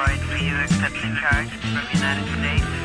Android for you accepting charge from United States.